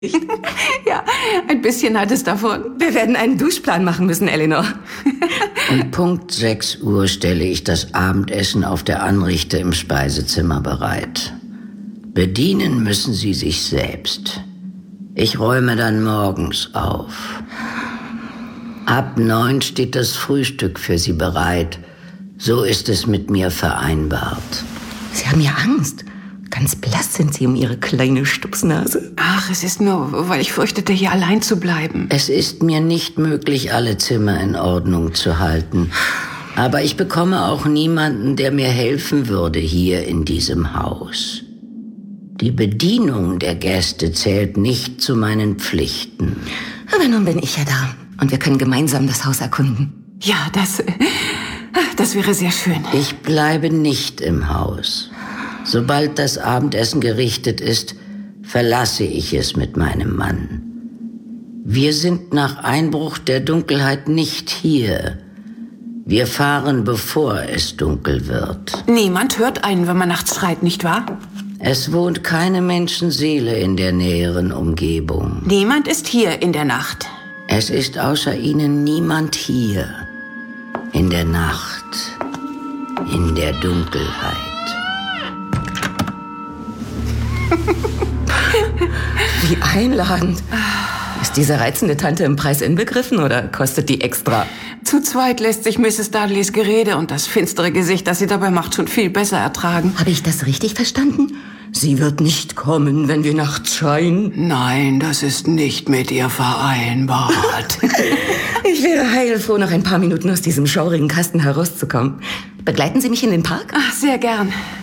Ja, ein bisschen hat es davon. Wir werden einen Duschplan machen müssen, Eleanor. Um Punkt 6 Uhr stelle ich das Abendessen auf der Anrichte im Speisezimmer bereit. Bedienen müssen Sie sich selbst. Ich räume dann morgens auf. Ab 9 steht das Frühstück für Sie bereit. So ist es mit mir vereinbart. Sie haben ja Angst. Ganz blass sind Sie um Ihre kleine Stupsnase. Ach, es ist nur, weil ich fürchtete, hier allein zu bleiben. Es ist mir nicht möglich, alle Zimmer in Ordnung zu halten. Aber ich bekomme auch niemanden, der mir helfen würde hier in diesem Haus. Die Bedienung der Gäste zählt nicht zu meinen Pflichten. Aber nun bin ich ja da. Und wir können gemeinsam das Haus erkunden. Ja, das wäre sehr schön. Ich bleibe nicht im Haus. Sobald das Abendessen gerichtet ist, verlasse ich es mit meinem Mann. Wir sind nach Einbruch der Dunkelheit nicht hier. Wir fahren, bevor es dunkel wird. Niemand hört einen, wenn man nachts schreit, nicht wahr? Es wohnt keine Menschenseele in der näheren Umgebung. Niemand ist hier in der Nacht. Es ist außer Ihnen niemand hier. In der Nacht. In der Dunkelheit. Wie einladend. Ist diese reizende Tante im Preis inbegriffen oder kostet die extra? Zu zweit lässt sich Mrs. Dudleys Gerede und das finstere Gesicht, das sie dabei macht, schon viel besser ertragen. Habe ich das richtig verstanden? Sie wird nicht kommen, wenn wir nachts schreien? Nein, das ist nicht mit ihr vereinbart. Ich wäre heilfroh, noch ein paar Minuten aus diesem schaurigen Kasten herauszukommen. Begleiten Sie mich in den Park? Ach, sehr gern.